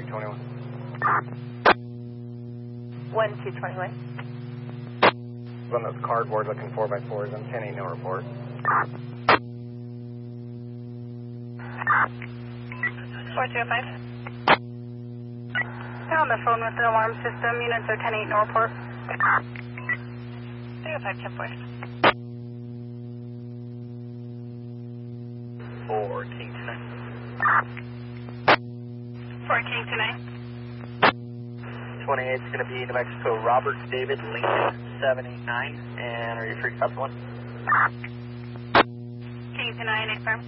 1221. 1221. On those cardboard looking 4x4s, I'm 10-8, no report. 4205. You're on the phone with the alarm system. Units are 10-8, no report. 305, 10-4. 4 King tonight. 4 King tonight. 28 is going to be New Mexico Robert David Lincoln 789. And are you free to one? King tonight, affirm.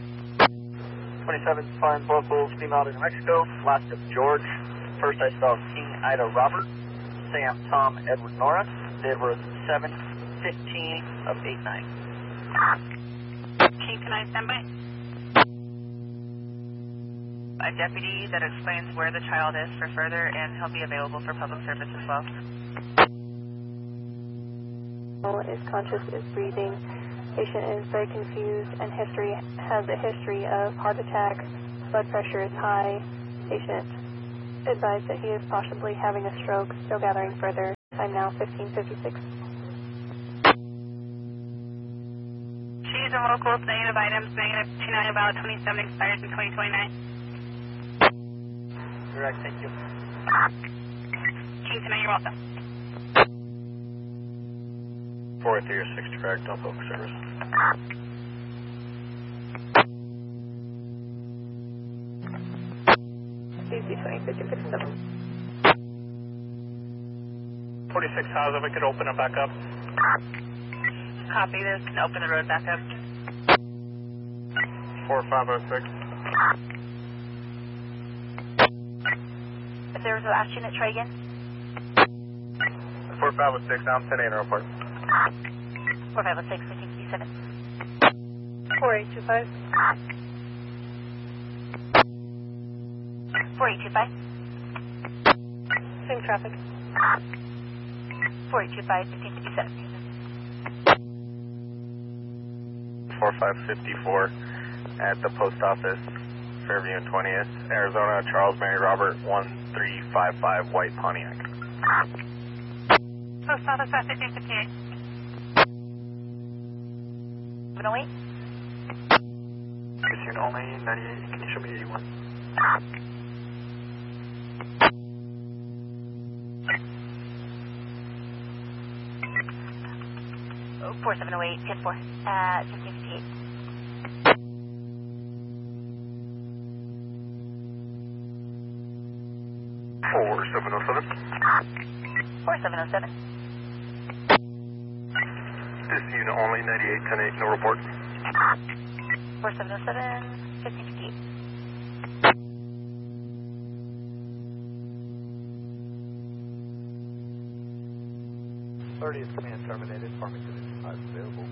27 flying locals, female to New Mexico. Last of George. First I saw King Ida Robert, Sam Tom Edward Nora. Date was 7/15 of 89. King tonight, standby. A deputy that explains where the child is for further, and he'll be available for public service as well. Is conscious, is breathing. Patient is very confused and has a history of heart attack. Blood pressure is high. Patient advised that he is possibly having a stroke. Still gathering further. Time now 15:56. She's a local, negative items, negative 29, about 27, expires in 2029. Direct, thank you. King tonight, you're welcome. 483 or 6 direct on public service. CC 2057. 46,000, we could open it back up. Copy this and open the road back up. 4506. If there was a last unit, try again. 4506, now I'm 10-8, no report. 4506, 1557. 4825. 4825. Same traffic. 4825, 1557. 4554 at the post office, Fairview and 20th, Arizona, Charles Mary Robert, 1355, White Pontiac. Post office at 1558. 708. This unit only, 98, can you show me 81? 4708, 10-4, at 1558. 4707. 4707. This unit only, 98, 10-8, no report. 4707, 1558. Is command terminated, Farmington is available.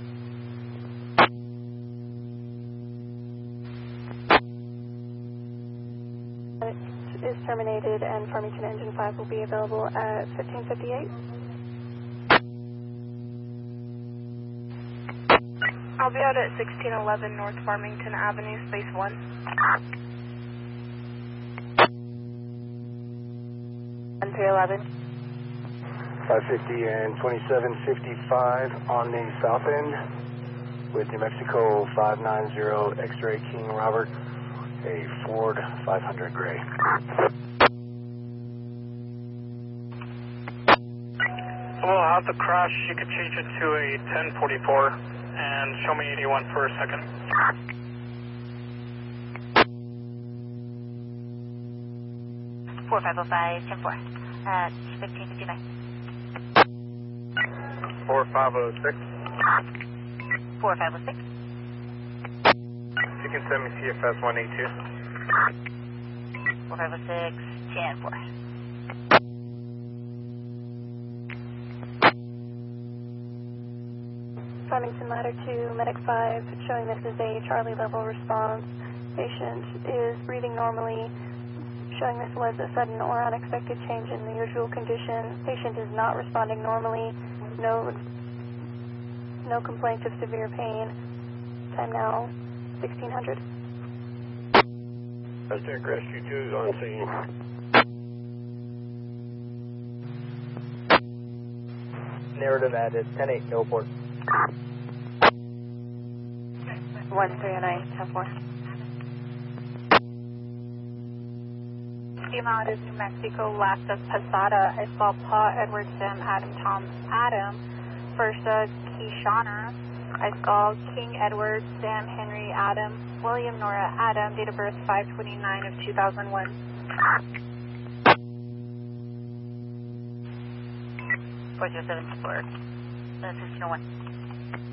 It is terminated and Farmington Engine 5 will be available at 1558. I'll be out at 1611 North Farmington Avenue, Space 1. 1311. 550 and 2755 on the south end with New Mexico 590 X-Ray King Robert, a Ford 500 gray. Well, out the crash, you could change it to a 1044 and show me 81 for a second. Four 505, 10-4, at 1559. 4506. 4506. You can send me CFS 182. 4506, 10-4. Farmington Ladder 2, Medic 5, showing this is a Charlie level response. Patient is breathing normally. Showing this was a sudden or unexpected change in the usual condition. Patient is not responding normally. No complaints of severe pain. Time now 1600. Rescue 2 is on scene. Narrative added, 10-8, no report. 1309, 10-4. Lima out of New Mexico, last of Posada. I saw Paul, Edward, Sam, Adam, Tom, Adam. First Kishana. I saw King, Edward, Sam, Henry, Adam, William, Nora, Adam. Date of birth 5/29 of 2001. Four 7 4. 1501.